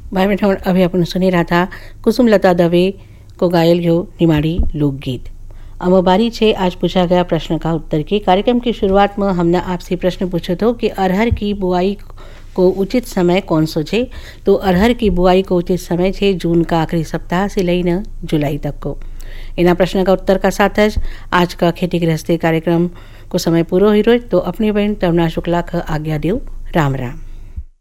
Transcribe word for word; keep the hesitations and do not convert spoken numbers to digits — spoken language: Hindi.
भाई बहन अभी अपन सुनी रहा था कुसुमलता दवे को गायल यो निमाड़ी लोकगीत। अब बारी छे आज पूछा गया प्रश्न का उत्तर की। कार्यक्रम की शुरुआत में हमने आपसे प्रश्न पूछो तो कि अरहर की बुआई को उचित समय कौन सो छे। तो अरहर की बुआई को उचित समय छे जून का आखिरी सप्ताह से लेकर जुलाई तक को। इन प्रश्न का उत्तर का साथ आज का खेती गृहस्थी कार्यक्रम को समय पूरा हो रही तो अपनी बहन तरुणा शुक्ला का आज्ञा देव। राम राम।